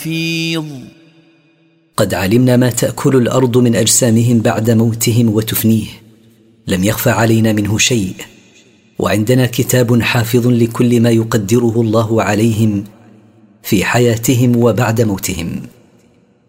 حفيظ. قد علمنا ما تأكل الأرض من أجسامهم بعد موتهم وتفنيه، لم يخف علينا منه شيء، وعندنا كتاب حافظ لكل ما يقدره الله عليهم في حياتهم وبعد موتهم.